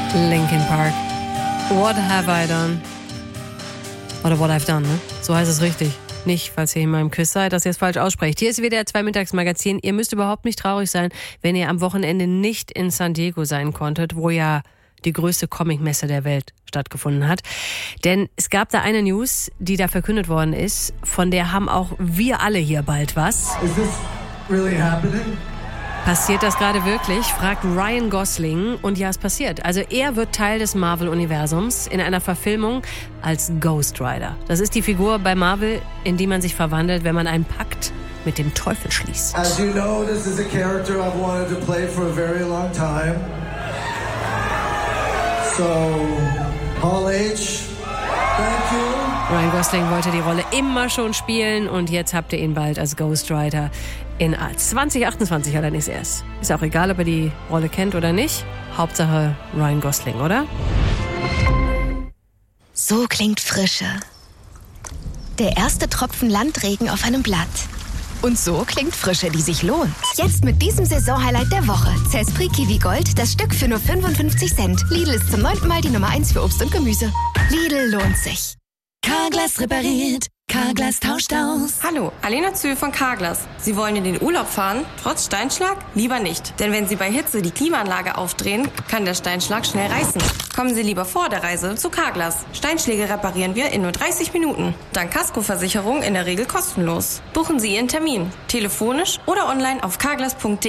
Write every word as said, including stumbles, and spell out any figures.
Linkin Park. What have I done? Oder What I've done, ne? So heißt es richtig. Nicht, falls ihr in meinem Quiz seid, dass ihr es falsch aussprecht. Hier ist W D R zwei Mittagsmagazin. Ihr müsst überhaupt nicht traurig sein, wenn ihr am Wochenende nicht in San Diego sein konntet, wo ja die größte Comicmesse der Welt stattgefunden hat. Denn es gab da eine News, die da verkündet worden ist, von der haben auch wir alle hier bald was. Is this really happening? Passiert das gerade wirklich? Fragt Ryan Gosling. Und ja, es passiert. Also er wird Teil des Marvel-Universums in einer Verfilmung als Ghost Rider. Das ist die Figur bei Marvel, in die man sich verwandelt, wenn man einen Pakt mit dem Teufel schließt. As you know, this is a character I've wanted to play for a very long time. So, Paul H., thank you. Ryan Gosling wollte die Rolle immer schon spielen und jetzt habt ihr ihn bald als Ghost Rider in zwanzig achtundzwanzig allerdings erst. Ist auch egal, ob ihr die Rolle kennt oder nicht. Hauptsache Ryan Gosling, oder? So klingt Frische. Der erste Tropfen Landregen auf einem Blatt. Und so klingt Frische, die sich lohnt. Jetzt mit diesem Saisonhighlight der Woche. Cespri Kiwi Gold, das Stück für nur fünfundfünfzig Cent. Lidl ist zum neunten Mal die Nummer eins für Obst und Gemüse. Lidl lohnt sich. Carglass repariert, Carglass tauscht aus. Hallo, Alena Zühl von Carglass. Sie wollen in den Urlaub fahren, trotz Steinschlag? Lieber nicht. Denn wenn Sie bei Hitze die Klimaanlage aufdrehen, kann der Steinschlag schnell reißen. Kommen Sie lieber vor der Reise zu Carglass. Steinschläge reparieren wir in nur dreißig Minuten. Dank Kaskoversicherung in der Regel kostenlos. Buchen Sie Ihren Termin, telefonisch oder online auf carglass punkt de.